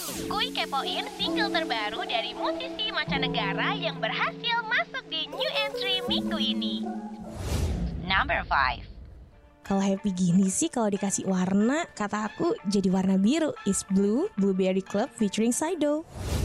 Kuy kepoin single terbaru dari musisi mancanegara yang berhasil masuk di new entry minggu ini. Number 5. Kalau happy gini sih, kalau dikasih warna, kata aku jadi warna biru. Is Blue, Blueberry Club featuring Saido.